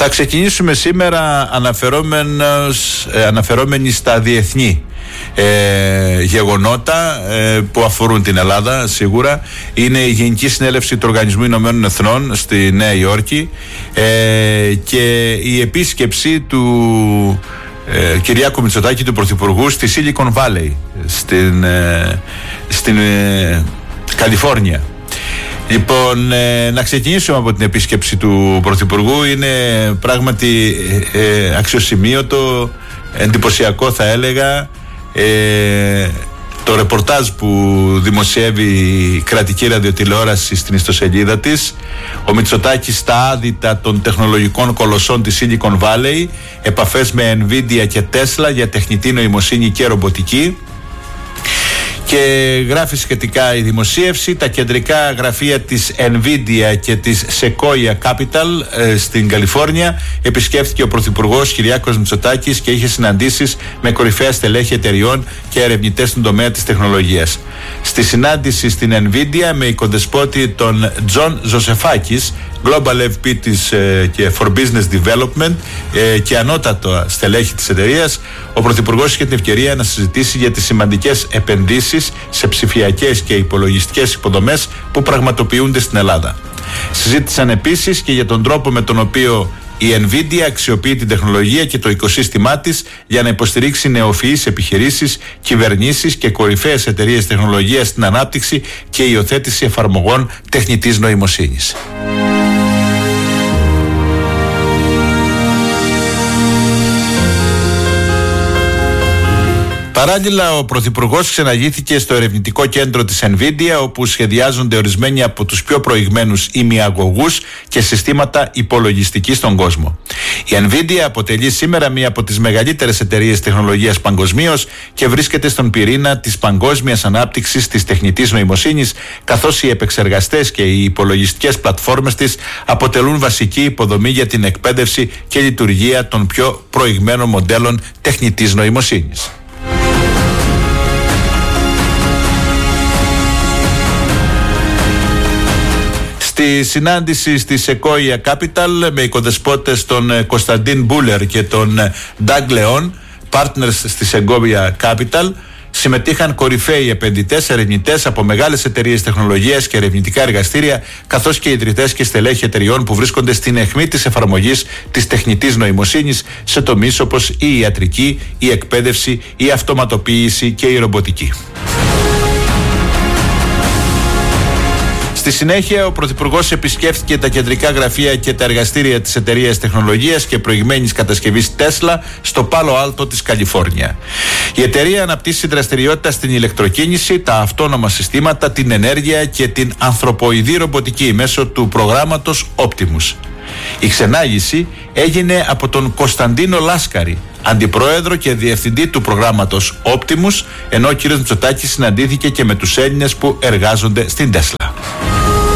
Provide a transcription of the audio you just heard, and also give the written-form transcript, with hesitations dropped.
Θα ξεκινήσουμε σήμερα αναφερόμενοι στα διεθνή γεγονότα που αφορούν την Ελλάδα. Σίγουρα είναι η Γενική Συνέλευση του Οργανισμού Ηνωμένων Εθνών στη Νέα Υόρκη και η επίσκεψη του Κυριάκου Μητσοτάκη, του Πρωθυπουργού, στη Silicon Valley στην Καλιφόρνια. Λοιπόν, να ξεκινήσουμε από την επίσκεψη του Πρωθυπουργού. Είναι πράγματι αξιοσημείωτο, εντυπωσιακό θα έλεγα, το ρεπορτάζ που δημοσιεύει η κρατική ραδιοτηλεόραση στην ιστοσελίδα της. Ο Μητσοτάκης στα άδυτα των τεχνολογικών κολοσσών της Silicon Valley, επαφές με Nvidia και Tesla για τεχνητή νοημοσύνη και ρομποτική. Και γράφει σχετικά η δημοσίευση: τα κεντρικά γραφεία της Nvidia και της Sequoia Capital στην Καλιφόρνια επισκέφθηκε ο Πρωθυπουργός Κυριάκος Μητσοτάκης και είχε συναντήσεις με κορυφαία στελέχη εταιριών και ερευνητές στον τομέα της τεχνολογίας. Στη συνάντηση στην Nvidia με οικοδεσπότη τον Τζον Ζωσεφάκης, Global VP και for Business Development και ανώτατο στελέχη της εταιρείας, ο Πρωθυπουργός είχε την ευκαιρία να συζητήσει για τις σημαντικές επενδύσεις σε ψηφιακές και υπολογιστικές υποδομές που πραγματοποιούνται στην Ελλάδα. Συζήτησαν επίσης και για τον τρόπο με τον οποίο η Nvidia αξιοποιεί την τεχνολογία και το οικοσύστημά της για να υποστηρίξει νεοφυείς επιχειρήσεις, κυβερνήσεις και κορυφαίες εταιρείες τεχνολογίας στην ανάπτυξη και υιοθέτηση εφαρμογών τεχνητής νοημοσύνης. Παράλληλα, ο Πρωθυπουργός ξεναγήθηκε στο ερευνητικό κέντρο της Nvidia, όπου σχεδιάζονται ορισμένοι από τους πιο προηγμένους ημιαγωγούς και συστήματα υπολογιστικής στον κόσμο. Η Nvidia αποτελεί σήμερα μία από τις μεγαλύτερες εταιρείες τεχνολογίας παγκοσμίως και βρίσκεται στον πυρήνα της παγκόσμιας ανάπτυξης της τεχνητής νοημοσύνης, καθώς οι επεξεργαστές και οι υπολογιστικές πλατφόρμες της αποτελούν βασική υποδομή για την εκπαίδευση και λειτουργία των πιο προηγμένων μοντέλων τεχνητής νοημοσύνης. Στη συνάντηση στη Sequoia Capital με οικοδεσπότες τον Κωνσταντίν Μπούλερ και τον Ντάγ Λεόν, partners στη Sequoia Capital, συμμετείχαν κορυφαίοι επενδυτές, ερευνητές από μεγάλες εταιρείες τεχνολογίας και ερευνητικά εργαστήρια, καθώς και ιδρυτές και στελέχη εταιριών που βρίσκονται στην αιχμή της εφαρμογής της τεχνητής νοημοσύνης σε τομείς όπως η ιατρική, η εκπαίδευση, η αυτοματοποίηση και η ρομποτική. Στη συνέχεια, ο Πρωθυπουργός επισκέφθηκε τα κεντρικά γραφεία και τα εργαστήρια της εταιρείας τεχνολογίας και προηγμένης κατασκευής Tesla στο Πάλο Άλτο της Καλιφόρνια. Η εταιρεία αναπτύσσει δραστηριότητα στην ηλεκτροκίνηση, τα αυτόνομα συστήματα, την ενέργεια και την ανθρωποειδή ρομποτική μέσω του προγράμματος Optimus. Η ξενάγηση έγινε από τον Κωνσταντίνο Λάσκαρη, αντιπρόεδρο και διευθυντή του προγράμματος Optimus, ενώ ο κ. Μητσοτάκης συναντήθηκε και με τους Έλληνες που εργάζονται στην Tesla.